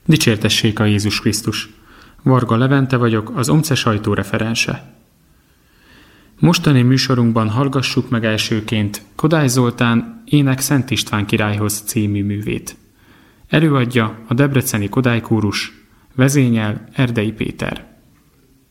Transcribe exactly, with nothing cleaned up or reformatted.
Dicsértessék a Jézus Krisztus! Varga Levente vagyok, az Omce sajtó referense. Mostani műsorunkban hallgassuk meg elsőként Kodály Zoltán Ének Szent István királyhoz című művét. Előadja a Debreceni Kodály Kórus, vezényel Erdei Péter.